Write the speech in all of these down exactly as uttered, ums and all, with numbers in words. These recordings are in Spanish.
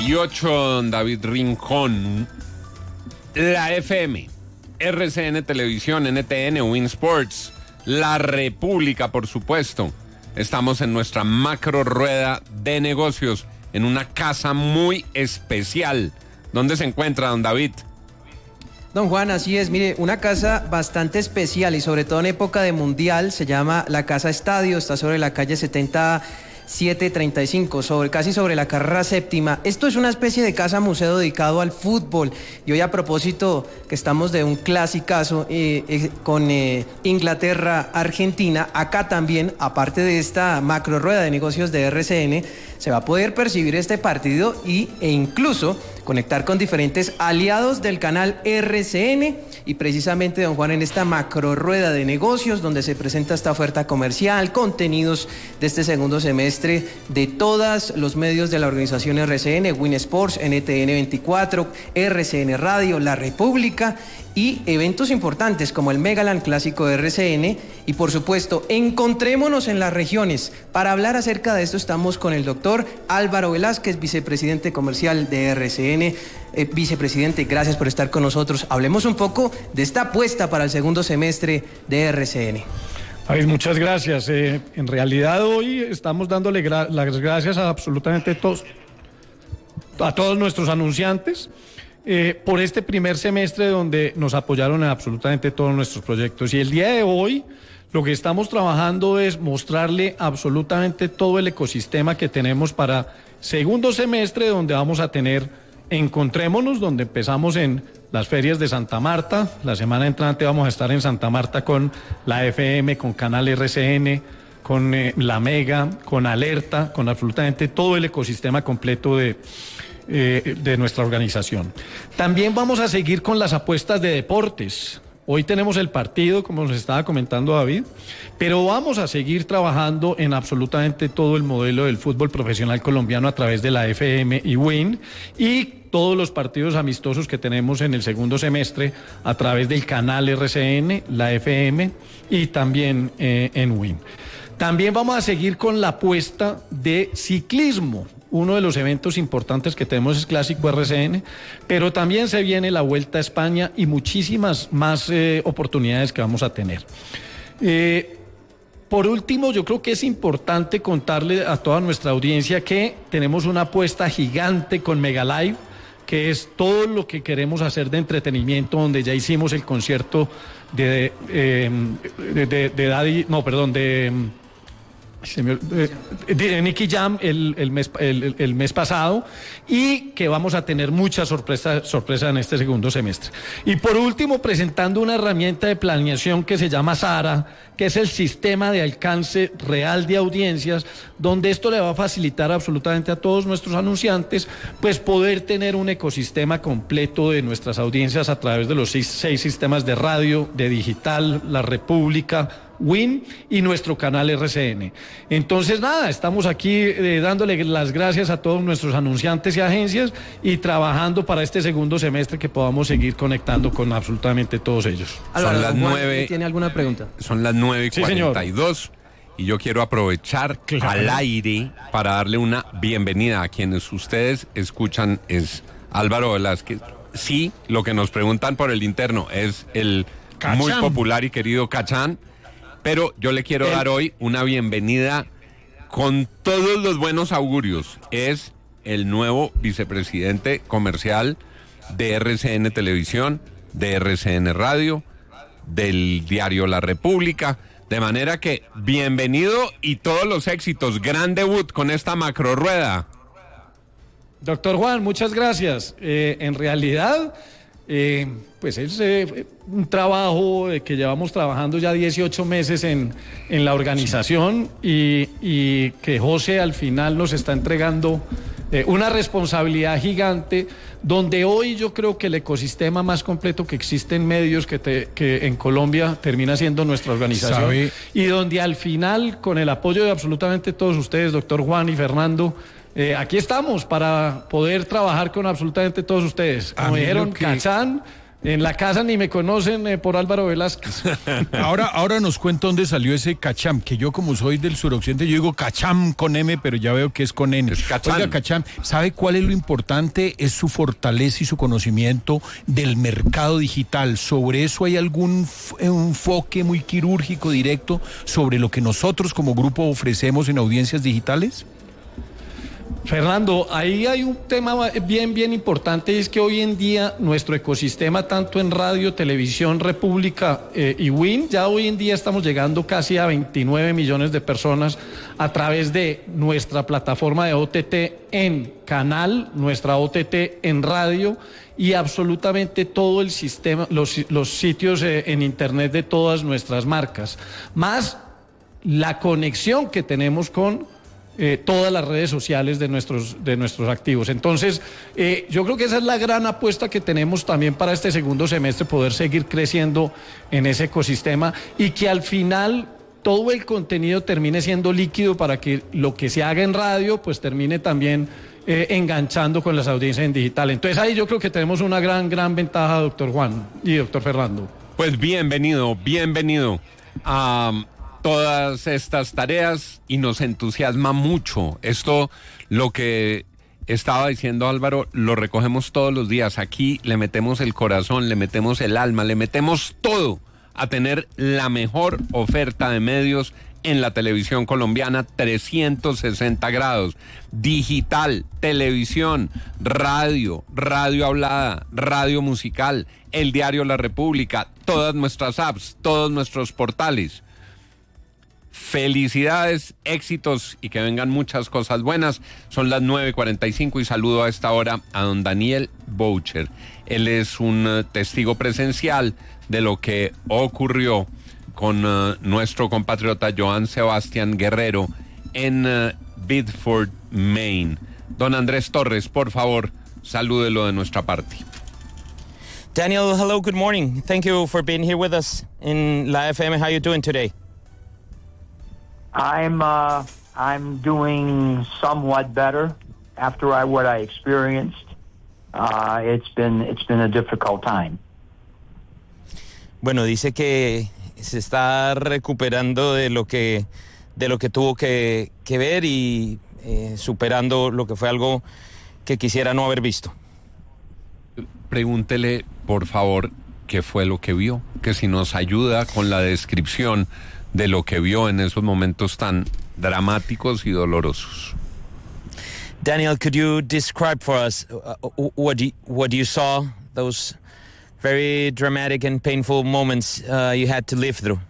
y ocho, don David Rincón. La F M, R C N Televisión, N T N, Win Sports, La República, por supuesto. Estamos en nuestra macro rueda de negocios, en una casa muy especial. ¿Dónde se encuentra, don David? Don Juan, así es, mire, una casa bastante especial y sobre todo en época de mundial, se llama la Casa Estadio, está sobre la calle setenta y siete treinta y cinco, sobre, casi sobre la carrera séptima. Esto es una especie de casa museo dedicado al fútbol y hoy, a propósito que estamos de un clasicazo eh, eh, con eh, Inglaterra-Argentina, acá también, aparte de esta macro rueda de negocios de R C N, se va a poder percibir este partido y, e incluso conectar con diferentes aliados del canal R C N. Y precisamente, don Juan, en esta macro rueda de negocios donde se presenta esta oferta comercial, contenidos de este segundo semestre de todos los medios de la organización R C N, Win Sports, N T N veinticuatro, R C N Radio, La República, y eventos importantes como el Megaland Clásico de R C N. Y por supuesto, encontrémonos en las regiones. Para hablar acerca de esto estamos con el doctor Álvaro Velázquez, vicepresidente comercial de R C N. Eh, vicepresidente, gracias por estar con nosotros. Hablemos un poco de esta apuesta para el segundo semestre de R C N. Ay, muchas gracias. Eh, en realidad hoy estamos dándole gra- las gracias a absolutamente todos, a todos nuestros anunciantes, eh, por este primer semestre donde nos apoyaron en absolutamente todos nuestros proyectos. Y el día de hoy lo que estamos trabajando es mostrarle absolutamente todo el ecosistema que tenemos para segundo semestre, donde vamos a tener Encontrémonos, donde empezamos en las ferias de Santa Marta. La semana entrante vamos a estar en Santa Marta con la F M, con Canal R C N, con eh, la Mega, con Alerta, con absolutamente todo el ecosistema completo de, eh, de nuestra organización. También vamos a seguir con las apuestas de deportes. Hoy tenemos el partido, como nos estaba comentando David, pero vamos a seguir trabajando en absolutamente todo el modelo del fútbol profesional colombiano a través de la F M y Win, y todos los partidos amistosos que tenemos en el segundo semestre a través del canal R C N, la F M y también eh, en Win. También vamos a seguir con la apuesta de ciclismo. Uno de los eventos importantes que tenemos es Clásico R C N, pero también se viene la Vuelta a España y muchísimas más eh, oportunidades que vamos a tener. Eh, por último, yo creo que es importante contarle a toda nuestra audiencia que tenemos una apuesta gigante con Megalive, que es todo lo que queremos hacer de entretenimiento, donde ya hicimos el concierto de, eh, de, de, de Daddy, no, perdón, de... Se me, eh, de Nicky Jam el, el, mes, el, el mes pasado, y que vamos a tener muchas sorpresas sorpresa en este segundo semestre. Y por último, presentando una herramienta de planeación que se llama SARA, que es el sistema de alcance real de audiencias, donde esto le va a facilitar absolutamente a todos nuestros anunciantes pues poder tener un ecosistema completo de nuestras audiencias a través de los seis, seis sistemas de radio, de digital, La República, Win y nuestro canal R C N. Entonces nada, estamos aquí eh, dándole las gracias a todos nuestros anunciantes y agencias y trabajando para este segundo semestre que podamos seguir conectando con absolutamente todos ellos. Álvaro, son las Juan, nueve. ¿tiene alguna pregunta? Son las nueve y cuarenta y dos y yo quiero aprovechar claro. al aire para darle una bienvenida a quienes ustedes escuchan. Es Álvaro Velázquez. Sí, lo que nos preguntan por el interno es el Cachán. Muy popular y querido Cachán. Pero yo le quiero dar hoy una bienvenida con todos los buenos augurios. Es el nuevo vicepresidente comercial de R C N Televisión, de R C N Radio, del diario La República. De manera que bienvenido y todos los éxitos. Gran debut con esta macro rueda. Doctor Juan, muchas gracias. Eh, en realidad... Eh, pues es eh, un trabajo eh, que llevamos trabajando ya dieciocho meses en, en la organización y, y que José al final nos está entregando eh, una responsabilidad gigante, donde hoy yo creo que el ecosistema más completo que existe en medios que, te, que en Colombia termina siendo nuestra organización. ¿Sabe? Y donde al final, con el apoyo de absolutamente todos ustedes, doctor Juan y Fernando, Eh, aquí estamos para poder trabajar con absolutamente todos ustedes. Como dijeron, que... Cachán, En la casa ni me conocen eh, por Álvaro Velázquez. Ahora, ahora nos cuenta dónde salió ese cacham, que yo como soy del suroccidente, yo digo cacham con M, pero ya veo que es con N. Es cacham. Oiga, cacham, ¿sabe cuál es lo importante? Es su fortaleza y su conocimiento del mercado digital. ¿Sobre eso hay algún f- enfoque muy quirúrgico, directo, sobre lo que nosotros como grupo ofrecemos en audiencias digitales? Fernando, ahí hay un tema bien, bien importante, y es que hoy en día nuestro ecosistema, tanto en radio, televisión, República eh, y Win, ya hoy en día estamos llegando casi a veintinueve millones de personas a través de nuestra plataforma de O T T en canal, nuestra O T T en radio y absolutamente todo el sistema, los, los sitios eh, en internet de todas nuestras marcas, más la conexión que tenemos con Eh, todas las redes sociales de nuestros, de nuestros activos. Entonces, eh, yo creo que esa es la gran apuesta que tenemos también para este segundo semestre, poder seguir creciendo en ese ecosistema y que al final todo el contenido termine siendo líquido para que lo que se haga en radio pues termine también eh, enganchando con las audiencias en digital. Entonces ahí yo creo que tenemos una gran, gran ventaja, doctor Juan y doctor Fernando. Pues bienvenido, bienvenido a todas estas tareas y nos entusiasma mucho. Esto, lo que estaba diciendo Álvaro, lo recogemos todos los días. Aquí le metemos el corazón, le metemos el alma, le metemos todo a tener la mejor oferta de medios en la televisión colombiana, trescientos sesenta grados, digital, televisión, radio, radio hablada, radio musical, el diario La República, todas nuestras apps, todos nuestros portales. Felicidades, éxitos y que vengan muchas cosas buenas. Son las nueve cuarenta y cinco y saludo a esta hora a don Daniel Boucher. Él es un uh, testigo presencial de lo que ocurrió con uh, nuestro compatriota Joan Sebastián Guerrero en uh, Bedford, Maine. Don Andrés Torres, por favor, salúdelo de nuestra parte. Daniel, hello, good morning. Thank you for being here with us in La F M. How are you doing today? I'm uh, I'm doing somewhat better after I, what I experienced. Uh, it's been it's been a difficult time. Bueno, dice que se está recuperando de lo que de lo que tuvo que, que ver y eh, superando lo que fue algo que quisiera no haber visto. Pregúntele, por favor, qué fue lo que vio, que si nos ayuda con la descripción de lo que vio en esos momentos tan dramáticos y dolorosos. Daniel, could you describe for us uh, what you, what you saw, those very dramatic and painful moments uh, you had to live through?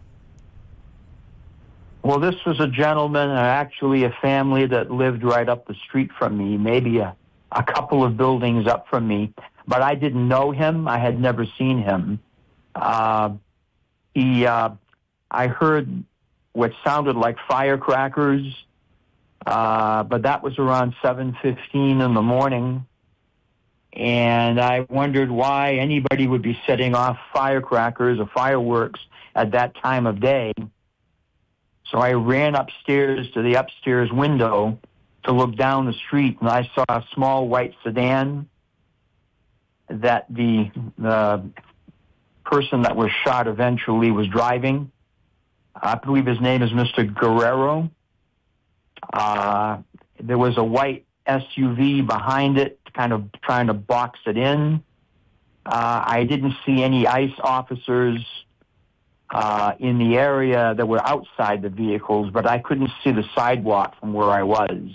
Well, this was a gentleman, uh, actually a family that lived right up the street from me, maybe a, a couple of buildings up from me, but I didn't know him. I had never seen him. Uh, he... Uh, I heard what sounded like firecrackers, uh, but that was around seven fifteen in the morning. And I wondered why anybody would be setting off firecrackers or fireworks at that time of day. So I ran upstairs to the upstairs window to look down the street, and I saw a small white sedan that the, the person that was shot eventually was driving. I believe his name is Mister Guerrero. Uh, there was a white S U V behind it, kind of trying to box it in. Uh, I didn't see any ICE officers uh, in the area that were outside the vehicles, but I couldn't see the sidewalk from where I was.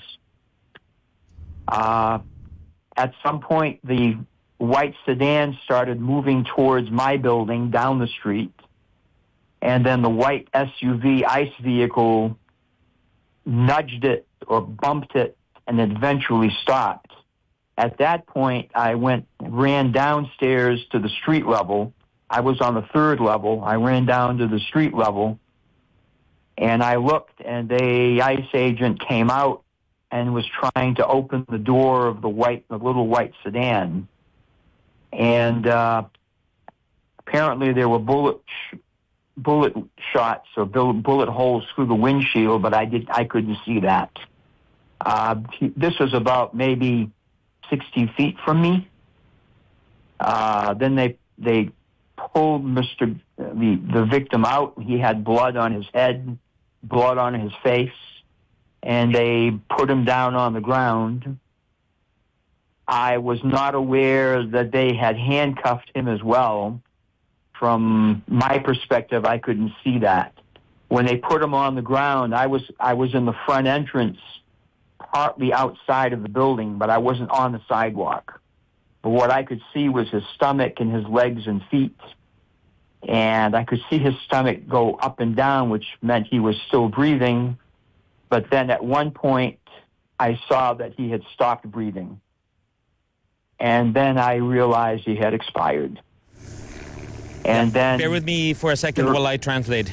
Uh, at some point, the white sedan started moving towards my building down the street. And then the white S U V ICE vehicle nudged it or bumped it and eventually stopped. At that point, I went, ran downstairs to the street level. I was on the third level. I ran down to the street level, and I looked, and the ICE agent came out and was trying to open the door of the white, the little white sedan. And uh, apparently there were bullet sh- bullet shots or bullet holes through the windshield, but I did I couldn't see that. Uh, this was about maybe sixty feet from me. Uh, then they they pulled Mister the the victim out. He had blood on his head, blood on his face, and they put him down on the ground. I was not aware that they had handcuffed him as well. From my perspective, I couldn't see that. When they put him on the ground, I was I was in the front entrance, partly outside of the building, but I wasn't on the sidewalk. But what I could see was his stomach and his legs and feet. And I could see his stomach go up and down, which meant he was still breathing. But then at one point, I saw that he had stopped breathing. And then I realized he had expired. And then... Bear with me for a second while I translate.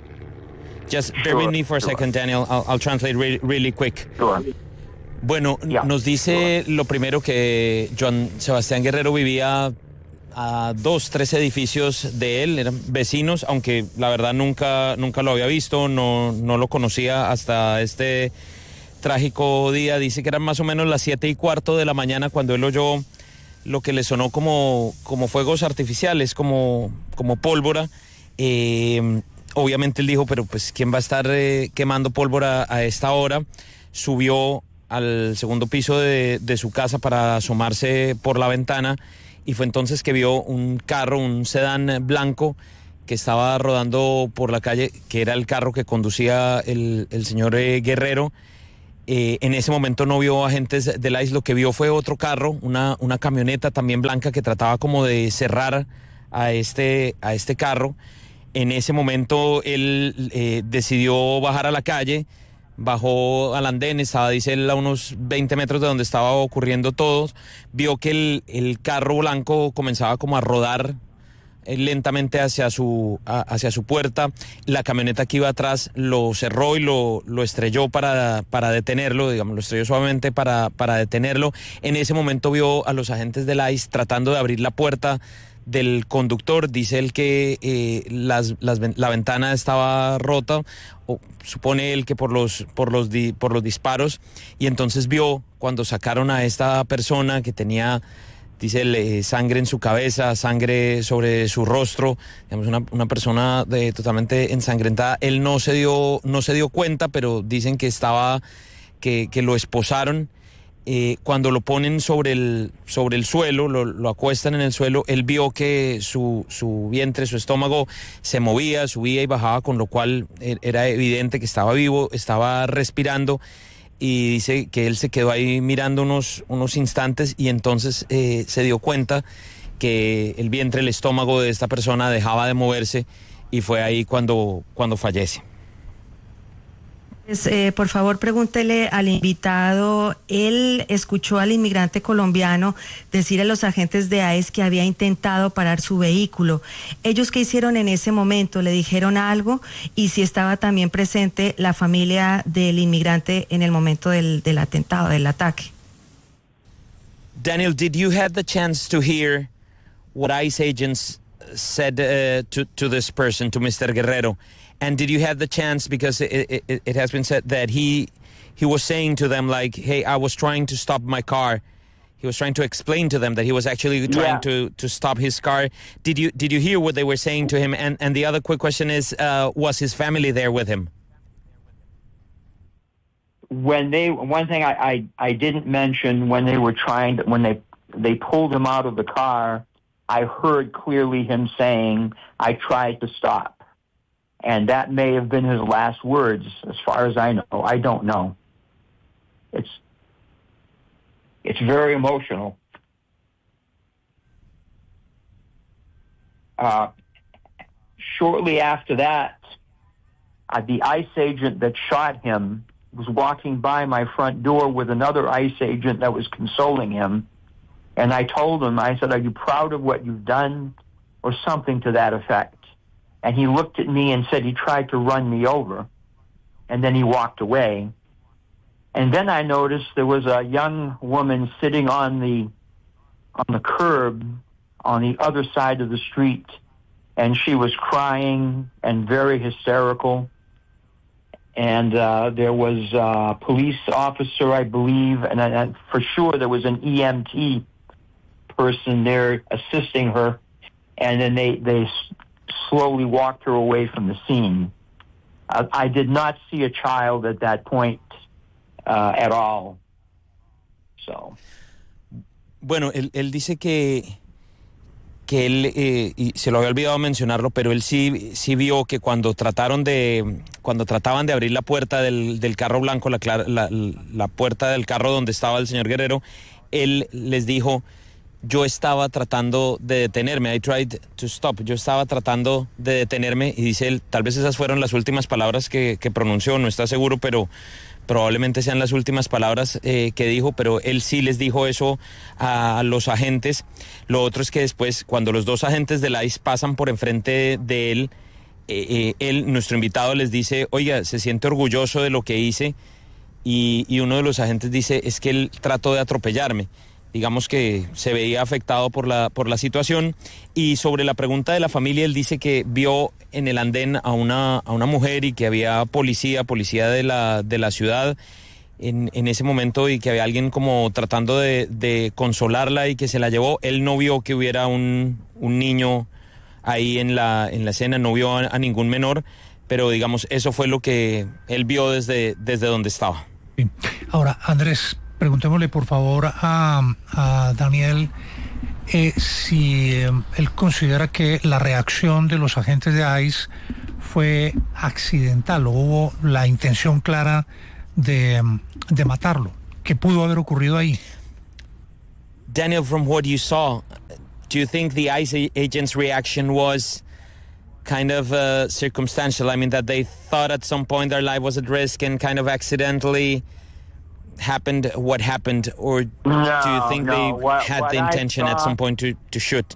Just bear Sure, with me for a sure. second, Daniel. I'll, I'll translate really, really quick. Sure. Bueno, Yeah, nos dice lo primero que Joan Sebastián Guerrero vivía a dos, tres edificios de él, eran vecinos, aunque la verdad nunca, nunca lo había visto, no, no lo conocía hasta este trágico día. Dice que eran más o menos las siete y cuarto de la mañana cuando él oyó lo que le sonó como, como fuegos artificiales, como, como pólvora. Eh, obviamente él dijo, pero pues ¿quién va a estar eh, quemando pólvora a esta hora? Subió al segundo piso de, de su casa para asomarse por la ventana y fue entonces que vio un carro, un sedán blanco que estaba rodando por la calle, que era el carro que conducía el, el señor eh, Guerrero. Eh, en ese momento no vio agentes del ICE, lo que vio fue otro carro, una, una camioneta también blanca que trataba como de cerrar a este, a este carro. En ese momento él eh, decidió bajar a la calle, bajó al andén, estaba, dice él, a unos veinte metros de donde estaba ocurriendo todo, vio que el, el carro blanco comenzaba como a rodar eh, lentamente hacia su, a, hacia su puerta, la camioneta que iba atrás lo cerró y lo, lo estrelló para, para detenerlo, digamos, lo estrelló suavemente para, para detenerlo. En ese momento vio a los agentes del ICE tratando de abrir la puerta del conductor. Dice él que eh, las, las, la ventana estaba rota, o supone él que por los, por, los di, por los disparos, y entonces vio cuando sacaron a esta persona que tenía, dice él, eh, sangre en su cabeza, sangre sobre su rostro, digamos, una, una persona de, totalmente ensangrentada. Él no se dio, no se dio cuenta, pero dicen que estaba, que, que lo esposaron. Eh, cuando lo ponen sobre el, sobre el suelo, lo, lo acuestan en el suelo, él vio que su, su vientre, su estómago se movía, subía y bajaba, con lo cual era evidente que estaba vivo, estaba respirando, y dice que él se quedó ahí mirando unos, unos instantes y entonces eh, se dio cuenta que el vientre, el estómago de esta persona dejaba de moverse, y fue ahí cuando, cuando fallece. Eh, por favor, pregúntele al invitado, él escuchó al inmigrante colombiano decir a los agentes de ICE que había intentado parar su vehículo. ¿Ellos qué hicieron en ese momento? ¿Le dijeron algo? Y si estaba también presente la familia del inmigrante en el momento del, del atentado, del ataque. Daniel, did you have the chance to hear what ICE agents said uh, to, to this person, to Mister Guerrero? And did you have the chance, because it, it, it has been said that he he was saying to them, like, hey, I was trying to stop my car. He was trying to explain to them that he was actually trying Yeah. to, to stop his car. Did you did you hear what they were saying to him? And and the other quick question is, uh, was his family there with him? When they, one thing I, I, I didn't mention, when they were trying to, when they, they pulled him out of the car, I heard clearly him saying, I tried to stop. And that may have been his last words, as far as I know. I don't know. It's it's very emotional. Uh, shortly after that, uh, the ICE agent that shot him was walking by my front door with another ICE agent that was consoling him. And I told him, I said, are you proud of what you've done? Or something to that effect. And he looked at me and said he tried to run me over. And then he walked away. And then I noticed there was a young woman sitting on the on the curb on the other side of the street. And she was crying and very hysterical. And uh, there was a police officer, I believe, and, and for sure there was an E M T person there assisting her. and then they, they s- slowly walked her away from the scene. Uh, I did not see a child at that point uh, at all. So. Bueno, él, él dice que, que él, eh, y se lo había olvidado mencionarlo, pero él sí, sí vio que cuando trataron de, cuando trataban de abrir la puerta del, del carro blanco, la, la, la puerta del carro donde estaba el señor Guerrero, él les dijo: yo estaba tratando de detenerme, I tried to stop, yo estaba tratando de detenerme, y dice él, tal vez esas fueron las últimas palabras que, que pronunció, no está seguro, pero probablemente sean las últimas palabras eh, que dijo, pero él sí les dijo eso a, a los agentes. Lo otro es que después, cuando los dos agentes del I C E pasan por enfrente de él, eh, eh, él, nuestro invitado, les dice: oiga, se siente orgulloso de lo que hice, y, y uno de los agentes dice: es que él trató de atropellarme. Digamos que se veía afectado por la, por la situación. Y sobre la pregunta de la familia, él dice que vio en el andén a una, a una mujer y que había policía, policía de la, de la ciudad en, en ese momento, y que había alguien como tratando de, de consolarla y que se la llevó. Él no vio que hubiera un, un niño ahí en la, en la escena, no vio a, a ningún menor, pero digamos, eso fue lo que él vio desde, desde donde estaba. Sí. Ahora, Andrés, preguntémosle por favor a, a Daniel eh, si eh, él considera que la reacción de los agentes de I C E fue accidental o hubo la intención clara de, de matarlo. ¿Qué pudo haber ocurrido ahí? Daniel, from what you saw, do you think the I C E agents' reaction was kind of uh, circumstantial? I mean, that they thought at some point their life was at risk and kind of accidentally happened what happened, or no, do you think no. they what, had what the intention saw, at some point to, to shoot?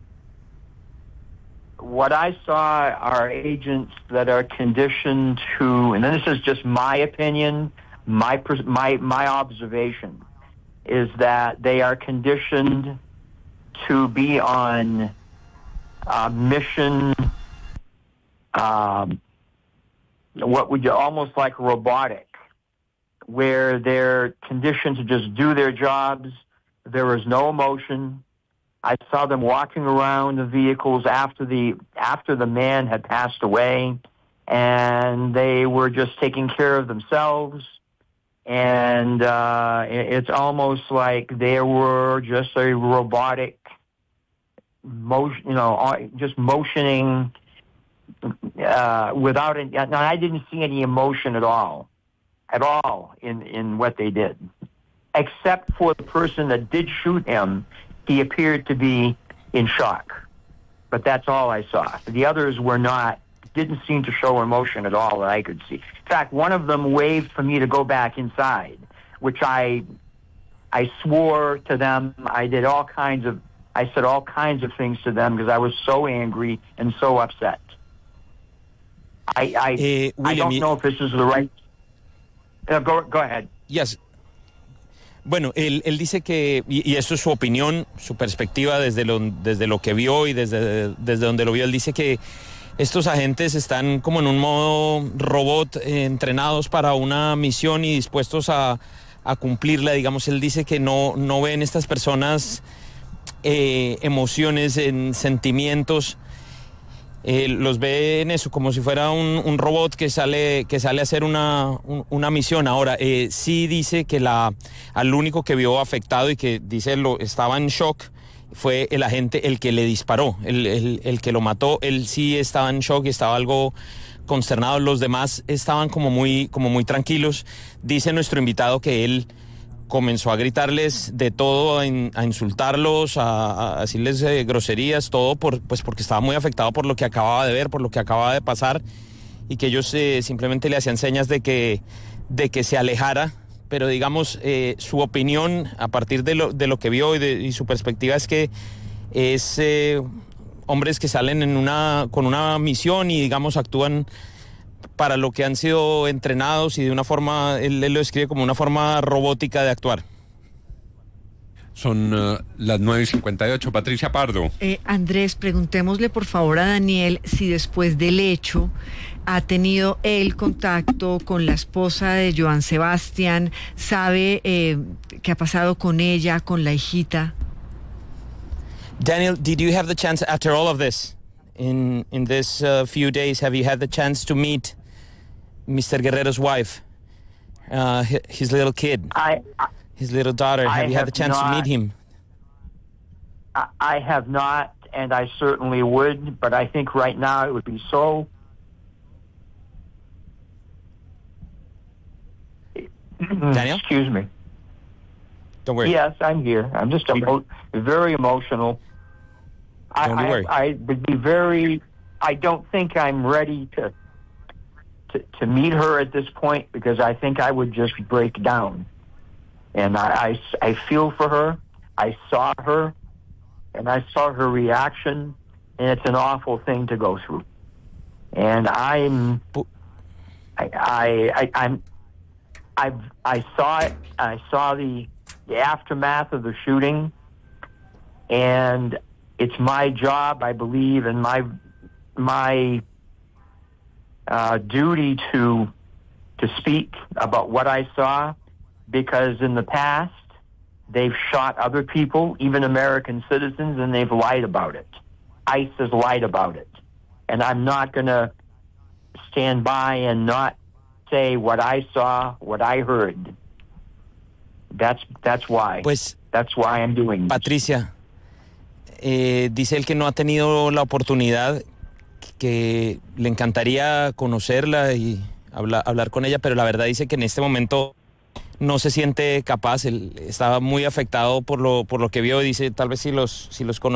What I saw are agents that are conditioned to, and this is just my opinion, my my my observation, is that they are conditioned to be on a mission, um, what would you, almost like robotic, where they're conditioned to just do their jobs. There is no emotion. I saw them walking around the vehicles after the after the man had passed away, and they were just taking care of themselves. And uh, it's almost like they were just a robotic motion, you know, just motioning uh, without it. Now, I didn't see any emotion at all. at all in, in what they did. Except for the person that did shoot him, he appeared to be in shock. But that's all I saw. The others were not, didn't seem to show emotion at all that I could see. In fact, one of them waved for me to go back inside, which I I swore to them. I did all kinds of, I said all kinds of things to them because I was so angry and so upset. I, I, eh, William, I don't know if this is the right... Uh, go, go ahead. Yes. Bueno, él, él dice que, y, y esto es su opinión, su perspectiva desde lo, desde lo que vio y desde, desde donde lo vio, él dice que estos agentes están como en un modo robot, eh, entrenados para una misión y dispuestos a, a cumplirla. Digamos, él dice que no, no ven estas personas eh, emociones, en sentimientos. Eh, los ve en eso, como si fuera un, un robot que sale, que sale a hacer una, un, una misión. Ahora, eh, sí dice que la, al único que vio afectado y que dice lo estaba en shock fue el agente, el que le disparó, el, el, el que lo mató. Él sí estaba en shock y estaba algo consternado. Los demás estaban como muy, como muy tranquilos. Dice nuestro invitado que él comenzó a gritarles de todo, a, in, a insultarlos, a, a decirles eh, groserías, todo por, pues porque estaba muy afectado por lo que acababa de ver, por lo que acababa de pasar, y que ellos eh, simplemente le hacían señas de que, de que se alejara. Pero digamos, eh, su opinión a partir de lo, de lo que vio y, de, y su perspectiva es que es eh, hombres que salen en una, con una misión y digamos actúan para lo que han sido entrenados y de una forma, él, él lo describe como una forma robótica de actuar. Son uh, las nueve y cincuenta y ocho. Patricia Pardo. Eh, Andrés, preguntémosle por favor a Daniel si después del hecho ha tenido él contacto con la esposa de Joan Sebastián, sabe eh, qué ha pasado con ella, con la hijita. Daniel, did you have the chance, after all of this, in in this uh, few days, have you had the chance to meet Mister Guerrero's wife, uh, his, his little kid, I, I his little daughter? Have I you had have the chance not, to meet him? I, I have not, and I certainly would, but I think right now it would be so... Daniel? Excuse me. Don't worry. Yes, I'm here. I'm just emo- very emotional. I, Don't I, worry. I would be very... I don't think I'm ready to, to to meet her at this point, because I think I would just break down. And I, I, I feel for her. I saw her, and I saw her reaction, and it's an awful thing to go through. And I'm... I, I, I, I'm... I I saw it. I saw the, the aftermath of the shooting, and it's my job, I believe, and my my uh, duty to to speak about what I saw, because in the past they've shot other people, even American citizens, and they've lied about it. ICE has lied about it, and I'm not going to stand by and not say what I saw, what I heard. That's that's why. Pues, that's why I'm doing this. Patricia, eh, dice él que no ha tenido la oportunidad, que le encantaría conocerla y habla, hablar con ella, pero la verdad dice que en este momento no se siente capaz. Él estaba muy afectado por lo por lo que vio y dice, tal vez si los si los conoce